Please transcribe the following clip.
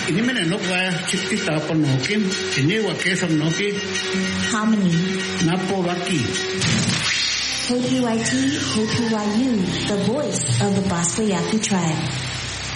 Inimene nokwa chitita panokin, inewa kesam noki. Harmony. Napo waki. KPYT, KPYU, the voice of the Bosco Yaqui tribe.